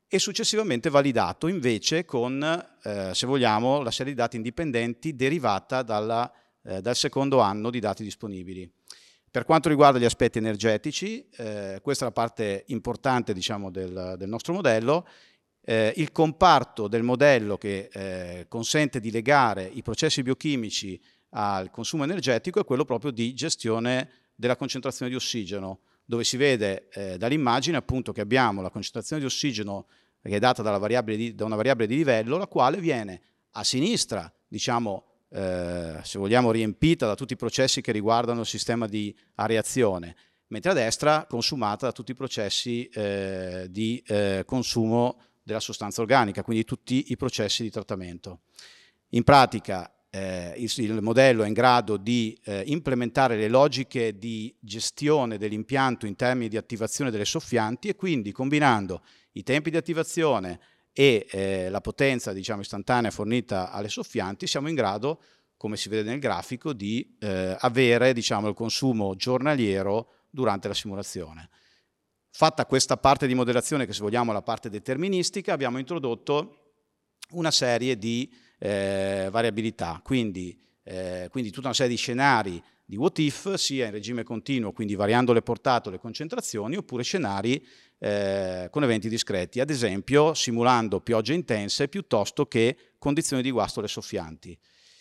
e successivamente validato invece con, se vogliamo, la serie di dati indipendenti derivata dal secondo anno di dati disponibili. Per quanto riguarda gli aspetti energetici, questa è la parte importante, diciamo, del nostro modello. Il comparto del modello che consente di legare i processi biochimici al consumo energetico è quello proprio di gestione della concentrazione di ossigeno, dove si vede dall'immagine appunto che abbiamo la concentrazione di ossigeno che è data da una variabile di livello, la quale viene a sinistra, diciamo, se vogliamo, riempita da tutti i processi che riguardano il sistema di areazione, mentre a destra consumata da tutti i processi di consumo della sostanza organica, quindi tutti i processi di trattamento. In pratica il modello è in grado di implementare le logiche di gestione dell'impianto in termini di attivazione delle soffianti e quindi combinando i tempi di attivazione e la potenza, diciamo, istantanea fornita alle soffianti, siamo in grado, come si vede nel grafico, di avere, diciamo, il consumo giornaliero durante la simulazione. Fatta questa parte di modellazione, che se vogliamo è la parte deterministica, abbiamo introdotto una serie di variabilità, quindi tutta una serie di scenari di what if, sia in regime continuo, quindi variando le portate o le concentrazioni, oppure scenari con eventi discreti, ad esempio simulando piogge intense piuttosto che condizioni di guasto alle soffianti.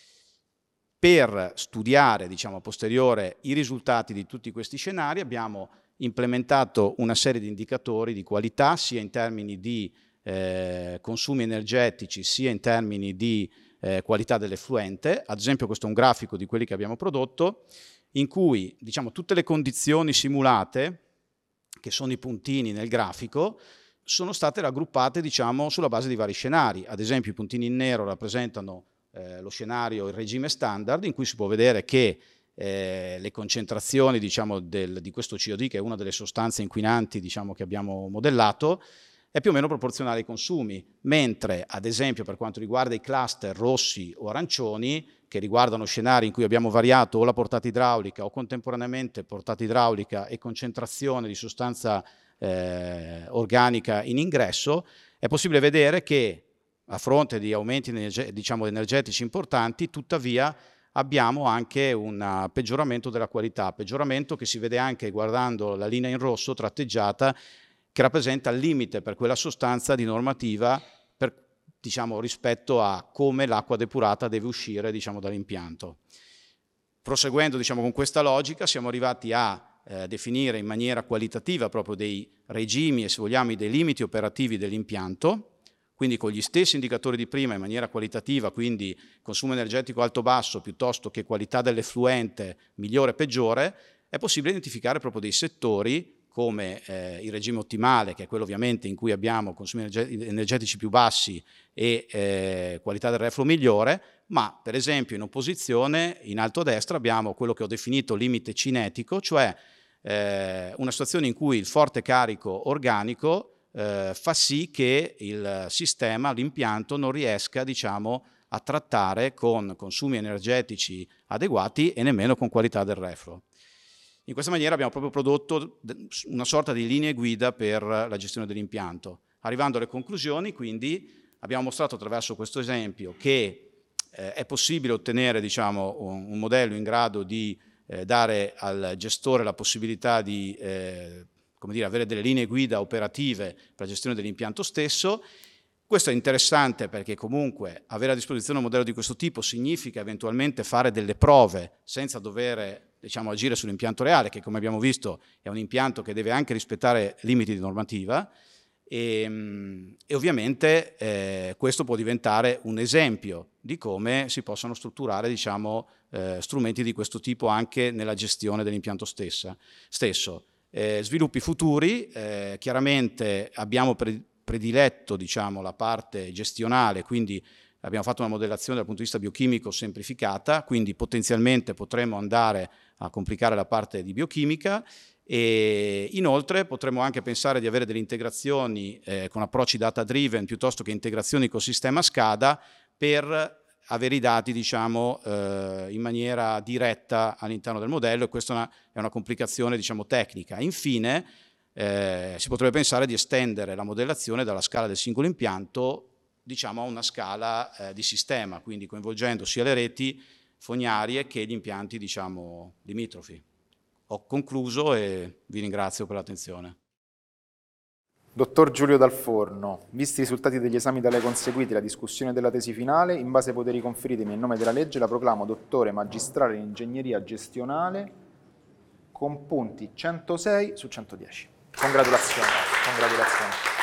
Per studiare, diciamo, a posteriore i risultati di tutti questi scenari abbiamo implementato una serie di indicatori di qualità, sia in termini di consumi energetici, sia in termini di qualità dell'effluente. Ad esempio questo è un grafico di quelli che abbiamo prodotto, in cui, diciamo, tutte le condizioni simulate, che sono i puntini nel grafico, sono state raggruppate, diciamo, sulla base di vari scenari. Ad esempio i puntini in nero rappresentano lo scenario, il regime standard, in cui si può vedere che le concentrazioni, diciamo, di questo COD, che è una delle sostanze inquinanti, diciamo, che abbiamo modellato, è più o meno proporzionale ai consumi, mentre ad esempio per quanto riguarda i cluster rossi o arancioni, che riguardano scenari in cui abbiamo variato o la portata idraulica o contemporaneamente portata idraulica e concentrazione di sostanza organica in ingresso, è possibile vedere che a fronte di aumenti diciamo, energetici importanti, tuttavia abbiamo anche un peggioramento della qualità, peggioramento che si vede anche guardando la linea in rosso tratteggiata, che rappresenta il limite per quella sostanza di normativa diciamo, rispetto a come l'acqua depurata deve uscire, diciamo, dall'impianto. Proseguendo, diciamo, con questa logica siamo arrivati a definire in maniera qualitativa proprio dei regimi e, se vogliamo, dei limiti operativi dell'impianto, quindi con gli stessi indicatori di prima in maniera qualitativa, quindi consumo energetico alto-basso piuttosto che qualità dell'effluente migliore e peggiore, è possibile identificare proprio dei settori come il regime ottimale, che è quello ovviamente in cui abbiamo consumi energetici più bassi e qualità del refluo migliore, ma per esempio in opposizione, in alto a destra, abbiamo quello che ho definito limite cinetico, cioè una situazione in cui il forte carico organico fa sì che il sistema, l'impianto, non riesca, diciamo, a trattare con consumi energetici adeguati e nemmeno con qualità del refluo. In questa maniera abbiamo proprio prodotto una sorta di linee guida per la gestione dell'impianto. Arrivando alle conclusioni, quindi, abbiamo mostrato attraverso questo esempio che è possibile ottenere, diciamo, un modello in grado di dare al gestore la possibilità di come dire, avere delle linee guida operative per la gestione dell'impianto stesso. Questo è interessante perché comunque avere a disposizione un modello di questo tipo significa eventualmente fare delle prove senza dover, diciamo, agire sull'impianto reale, che come abbiamo visto è un impianto che deve anche rispettare limiti di normativa e ovviamente questo può diventare un esempio di come si possono strutturare, diciamo, strumenti di questo tipo anche nella gestione dell'impianto stesso. Sviluppi futuri, chiaramente abbiamo prediletto, diciamo, la parte gestionale, quindi abbiamo fatto una modellazione dal punto di vista biochimico semplificata, quindi potenzialmente potremmo andare a complicare la parte di biochimica e inoltre potremmo anche pensare di avere delle integrazioni con approcci data driven piuttosto che integrazioni col sistema SCADA per avere i dati, diciamo, in maniera diretta all'interno del modello, e questa è una complicazione, diciamo, tecnica. Infine, si potrebbe pensare di estendere la modellazione dalla scala del singolo impianto, diciamo, a una scala di sistema, quindi coinvolgendo sia le reti fognarie che gli impianti, diciamo, limitrofi. Ho concluso e vi ringrazio per l'attenzione. Dottor Giulio Dal Forno, visti i risultati degli esami da lei conseguiti e la discussione della tesi finale, in base ai poteri conferitemi in nome della legge, la proclamo dottore magistrale in ingegneria gestionale con punti 106 su 110. Congratulazioni. Congratulazioni.